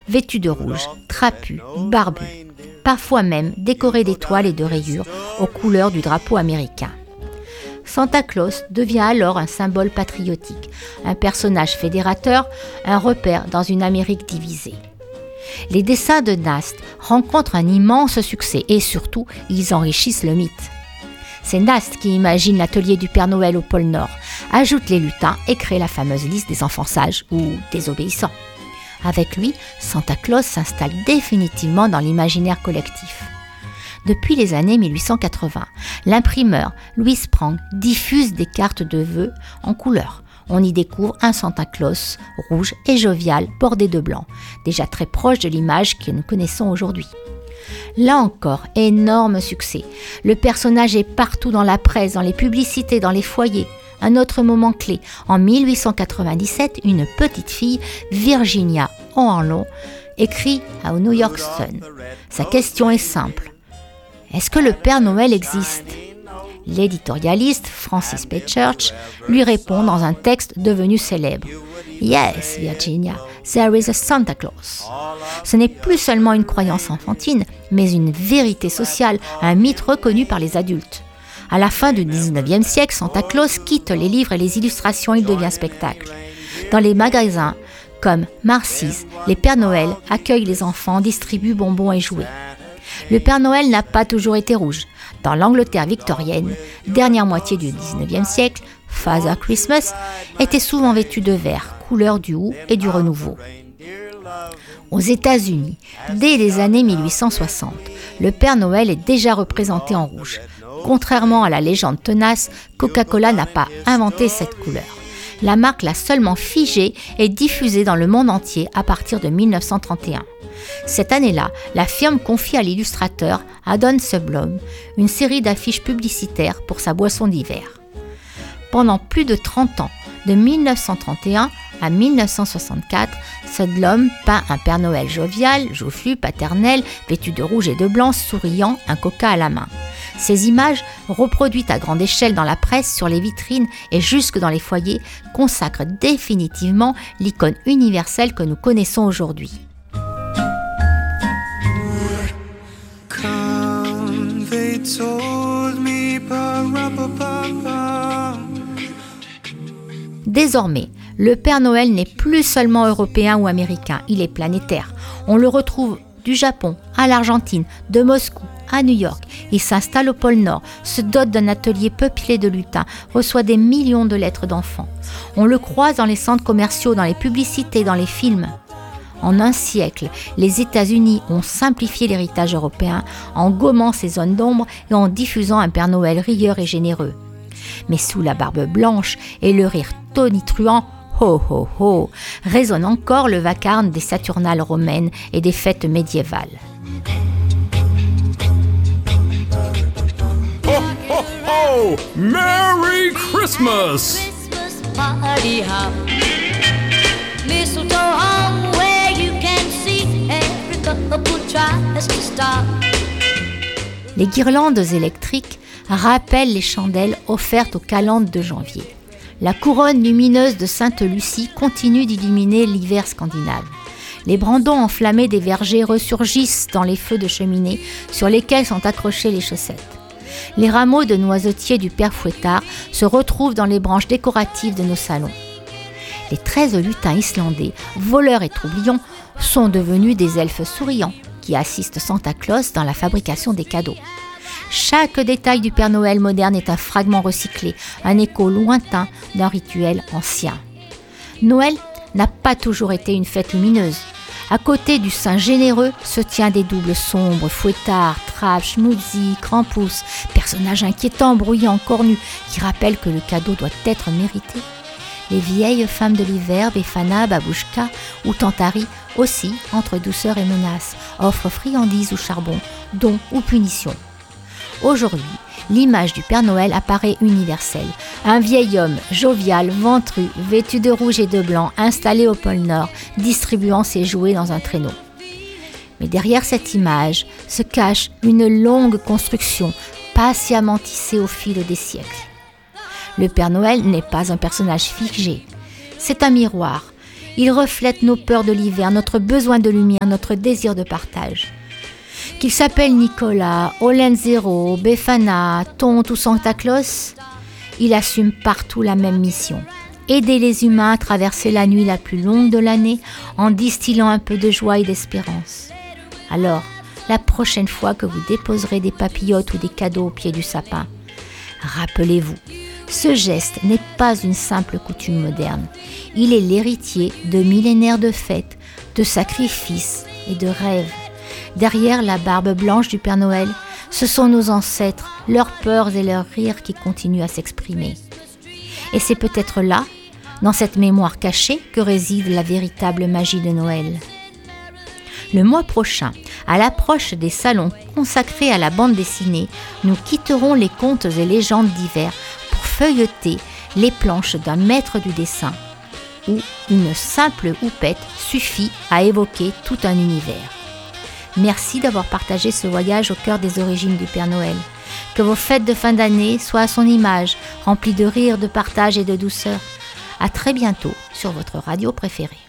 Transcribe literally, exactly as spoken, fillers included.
vêtu de rouge, trapu, barbu, parfois même décoré d'étoiles et de rayures aux couleurs du drapeau américain. Santa Claus devient alors un symbole patriotique, un personnage fédérateur, un repère dans une Amérique divisée. Les dessins de Nast rencontrent un immense succès et surtout, ils enrichissent le mythe. C'est Nast qui imagine l'atelier du Père Noël au pôle Nord, ajoute les lutins et crée la fameuse liste des enfants sages ou désobéissants. Avec lui, Santa Claus s'installe définitivement dans l'imaginaire collectif. Depuis les années mille huit cent quatre-vingts, l'imprimeur Louis Sprang diffuse des cartes de vœux en couleur. On y découvre un Santa Claus rouge et jovial bordé de blanc, déjà très proche de l'image que nous connaissons aujourd'hui. Là encore, énorme succès. Le personnage est partout dans la presse, dans les publicités, dans les foyers. Un autre moment clé, en mille huit cent quatre-vingt-dix-sept, une petite fille, Virginia O'Hanlon, écrit au New York Sun. Sa question est simple. Est-ce que le Père Noël existe ? L'éditorialiste Francis P. Church lui répond dans un texte devenu célèbre. Yes, Virginia, there is a Santa Claus. Ce n'est plus seulement une croyance enfantine, mais une vérité sociale, un mythe reconnu par les adultes. À la fin du dix-neuvième siècle, Santa Claus quitte les livres et les illustrations, il devient spectacle. Dans les magasins comme Macy's, les Pères Noël accueillent les enfants, distribuent bonbons et jouets. Le Père Noël n'a pas toujours été rouge. Dans l'Angleterre victorienne, dernière moitié du dix-neuvième siècle, Father Christmas était souvent vêtu de vert, couleur du houx et du renouveau. Aux États-Unis, dès les années mille huit cent soixante, le Père Noël est déjà représenté en rouge. Contrairement à la légende tenace, Coca-Cola n'a pas inventé cette couleur. La marque l'a seulement figée et diffusée dans le monde entier à partir de mille neuf cent trente et un. Cette année-là, la firme confie à l'illustrateur Haddon Sundblom une série d'affiches publicitaires pour sa boisson d'hiver. Pendant plus de trente ans, de mille neuf cent trente et un à mille neuf cent soixante-quatre, Sundblom peint un Père Noël jovial, joufflu, paternel, vêtu de rouge et de blanc, souriant, un coca à la main. Ces images, reproduites à grande échelle dans la presse, sur les vitrines et jusque dans les foyers, consacrent définitivement l'icône universelle que nous connaissons aujourd'hui. Désormais, le Père Noël n'est plus seulement européen ou américain, il est planétaire. On le retrouve du Japon à l'Argentine, de Moscou à New York. Il s'installe au pôle Nord, se dote d'un atelier peuplé de lutins, reçoit des millions de lettres d'enfants. On le croise dans les centres commerciaux, dans les publicités, dans les films. En un siècle, les États-Unis ont simplifié l'héritage européen en gommant ses zones d'ombre et en diffusant un Père Noël rieur et généreux. Mais sous la barbe blanche et le rire tonitruant, ho ho ho, résonne encore le vacarme des Saturnales romaines et des fêtes médiévales. Ho ho ho! Merry Christmas! Christmas party hop. Mistletoe hung where you can see every couple tries to stop. Les guirlandes électriques rappellent les chandelles offertes aux calendes de janvier. La couronne lumineuse de Sainte-Lucie continue d'illuminer l'hiver scandinave. Les brandons enflammés des vergers ressurgissent dans les feux de cheminée sur lesquels sont accrochées les chaussettes. Les rameaux de noisetiers du Père Fouettard se retrouvent dans les branches décoratives de nos salons. Les treize lutins islandais, voleurs et troublions, sont devenus des elfes souriants qui assistent Santa Claus dans la fabrication des cadeaux. Chaque détail du Père Noël moderne est un fragment recyclé, un écho lointain d'un rituel ancien. Noël n'a pas toujours été une fête lumineuse. À côté du saint généreux se tient des doubles sombres, Fouettard, Trappe, Schmutzi, Krampus, personnages inquiétants, bruyants, cornus, qui rappellent que le cadeau doit être mérité. Les vieilles femmes de l'hiver, Befana, Babouchka ou Tantari, aussi, entre douceur et menace, offrent friandises ou charbon, dons ou punitions. Aujourd'hui, l'image du Père Noël apparaît universelle. Un vieil homme, jovial, ventru, vêtu de rouge et de blanc, installé au pôle Nord, distribuant ses jouets dans un traîneau. Mais derrière cette image se cache une longue construction, patiemment tissée au fil des siècles. Le Père Noël n'est pas un personnage figé. C'est un miroir. Il reflète nos peurs de l'hiver, notre besoin de lumière, notre désir de partage. Qu'il s'appelle Nicolas, Olenzero, Befana, Tonte ou Santa Claus, il assume partout la même mission. Aider les humains à traverser la nuit la plus longue de l'année en distillant un peu de joie et d'espérance. Alors, la prochaine fois que vous déposerez des papillotes ou des cadeaux au pied du sapin, rappelez-vous, ce geste n'est pas une simple coutume moderne. Il est l'héritier de millénaires de fêtes, de sacrifices et de rêves. Derrière la barbe blanche du Père Noël, ce sont nos ancêtres, leurs peurs et leurs rires qui continuent à s'exprimer. Et c'est peut-être là, dans cette mémoire cachée, que réside la véritable magie de Noël. Le mois prochain, à l'approche des salons consacrés à la bande dessinée, nous quitterons les contes et légendes d'hiver pour feuilleter les planches d'un maître du dessin, où une simple houppette suffit à évoquer tout un univers. Merci d'avoir partagé ce voyage au cœur des origines du Père Noël. Que vos fêtes de fin d'année soient à son image, remplies de rire, de partage et de douceur. À très bientôt sur votre radio préférée.